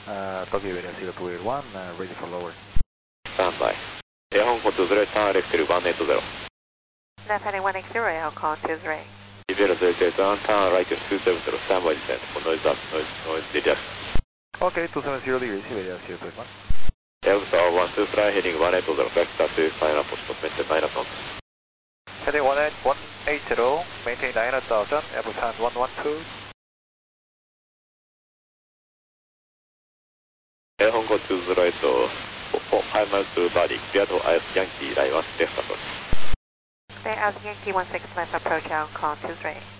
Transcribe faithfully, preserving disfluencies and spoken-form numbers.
Uh, Tokyo Radio zero two eight one, uh, ready for lower. Stand by. Air Hong Kong two zero, turn left to one eight zero. Left heading one eight zero, Air Hong Kong two zero. zero zero zero, turn right to two seven zero, stand by descent for noise up, noise, noise digest. Okay, two seven zero degrees, Radio zero two eight one. Air one two fly, heading one eight zero, vector to final approach, maintain nine knots. Heading one eight zero, maintain nine thousand, Airbus one one two. Air Hong Kong two zero eight, five miles to Bali, clear to I S Yankee, line one left approach. Stay as Yankee one six left approach, Air Hong Kong two zero eight.